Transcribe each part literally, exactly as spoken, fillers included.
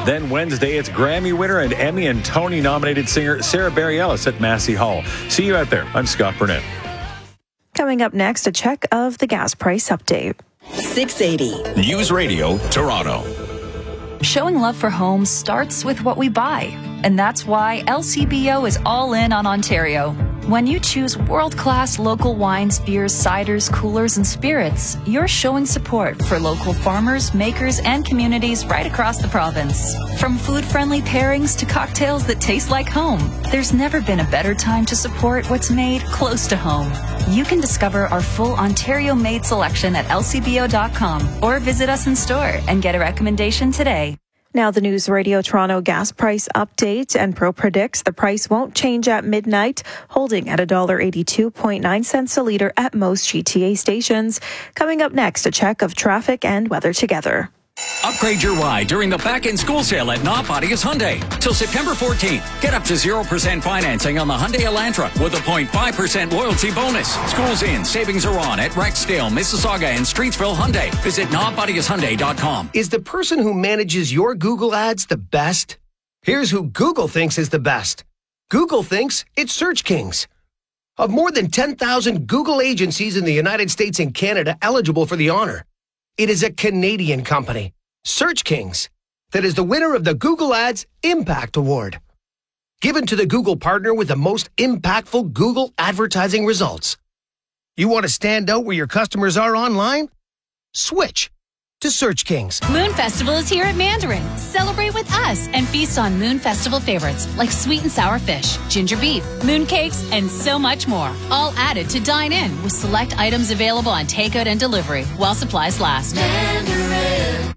Then Wednesday, it's Grammy winner and Emmy and Tony-nominated singer Sarah Bareilles at Massey Hall. See you out there. I'm Scott Burnett. Coming up next, a check of the gas price update. six eighty. News Radio, Toronto. Showing love for homes starts with what we buy. And that's why L C B O is all in on Ontario. When you choose world-class local wines, beers, ciders, coolers, and spirits, you're showing support for local farmers, makers, and communities right across the province. From food-friendly pairings to cocktails that taste like home, there's never been a better time to support what's made close to home. You can discover our full Ontario-made selection at L C B O dot com or visit us in store and get a recommendation today. Now the News Radio Toronto gas price update. Enpro predicts the price won't change at midnight, holding at one dollar eighty-two point nine cents a litre at most G T A stations. Coming up next, a check of traffic and weather together. Upgrade your ride during the back-in-school sale at Notpottius Hyundai. Till September fourteenth, get up to zero percent financing on the Hyundai Elantra with a zero point five percent loyalty bonus. School's in, savings are on at Rexdale, Mississauga, and Streetsville Hyundai. Visit Notpottius Hyundai dot com. Is the person who manages your Google ads the best? Here's who Google thinks is the best. Google thinks it's Search Kings. Of more than ten thousand Google agencies in the United States and Canada eligible for the honor, it is a Canadian company, Search Kings, that is the winner of the Google Ads Impact Award, given to the Google partner with the most impactful Google advertising results. You want to stand out where your customers are online? Switch to Search Kings. Moon Festival is here at Mandarin. Celebrate with us and feast on Moon Festival favorites like sweet and sour fish, ginger beef, moon cakes, and so much more. All added to dine in with select items available on takeout and delivery while supplies last. Mandarin.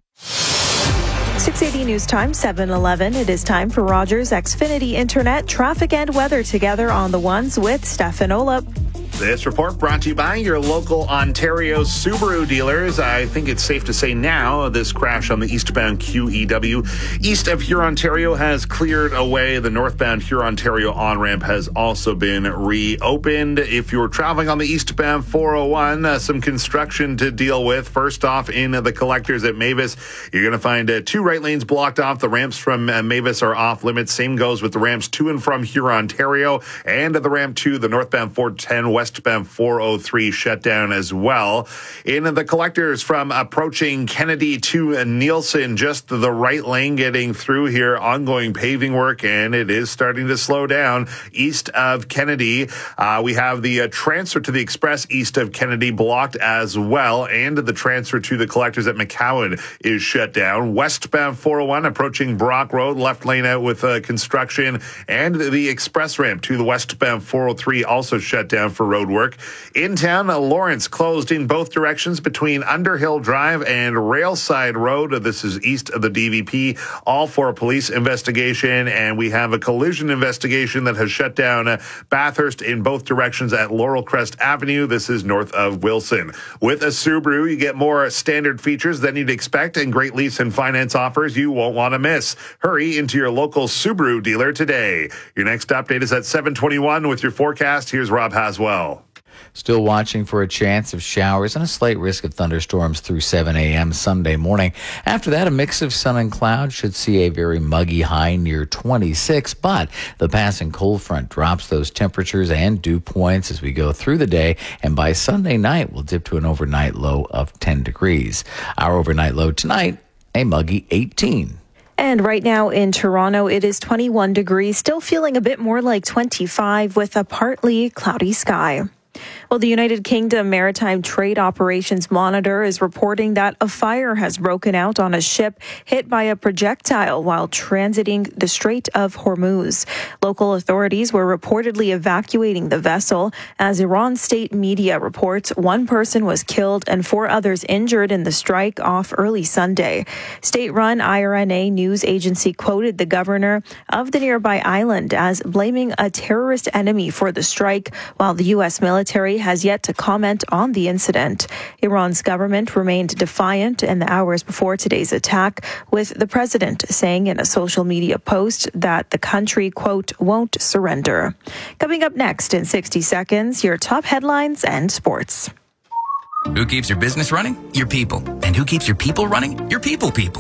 six eighty News Time, seven eleven. It is time for Rogers Xfinity Internet traffic and weather together on the ones with Stefan Olop. This report brought to you by your local Ontario Subaru dealers. I think it's safe to say now this crash on the eastbound Q E W east of Hurontario has cleared away. The northbound Hurontario on-ramp has also been reopened. If you're traveling on the eastbound four oh one, uh, some construction to deal with. First off, in uh, the collectors at Mavis, you're going to find uh, two right lanes blocked off. The ramps from uh, Mavis are off limits. Same goes with the ramps to and from Hurontario, and uh, the ramp to the northbound four ten west westbound four oh three shut down as well. In the collectors from approaching Kennedy to Nielsen, just the right lane getting through here, ongoing paving work, and it is starting to slow down east of Kennedy. Uh, we have the uh, transfer to the Express east of Kennedy blocked as well, and the transfer to the collectors at McCowan is shut down. Westbound four oh one approaching Brock Road, left lane out with uh, construction, and the express ramp to the westbound four oh three also shut down for road work. In town, Lawrence closed in both directions between Underhill Drive and Railside Road. This is east of the D V P, all for a police investigation. And we have a collision investigation that has shut down Bathurst in both directions at Laurel Crest Avenue. This is north of Wilson. With a Subaru, you get more standard features than you'd expect and great lease and finance offers you won't want to miss. Hurry into your local Subaru dealer today. Your next update is at seven twenty-one with your forecast. Here's Rob Haswell. Still watching for a chance of showers and a slight risk of thunderstorms through seven a.m. Sunday morning. After that, a mix of sun and clouds should see a very muggy high near twenty-six, but the passing cold front drops those temperatures and dew points as we go through the day, and by Sunday night, we'll dip to an overnight low of ten degrees. Our overnight low tonight, a muggy eighteen. And right now in Toronto, it is twenty-one degrees, still feeling a bit more like twenty-five with a partly cloudy sky. Well, the United Kingdom Maritime Trade Operations Monitor is reporting that a fire has broken out on a ship hit by a projectile while transiting the Strait of Hormuz. Local authorities were reportedly evacuating the vessel. As Iran state media reports, one person was killed and four others injured in the strike off early Sunday. State-run I R N A news agency quoted the governor of the nearby island as blaming a terrorist enemy for the strike, while the U S military has yet to comment on the incident. Iran's government remained defiant in the hours before today's attack, with the president saying in a social media post that the country, quote, won't surrender. Coming up next in sixty seconds, your top headlines and sports. Who keeps your business running? Your people. And who keeps your people running? Your people people.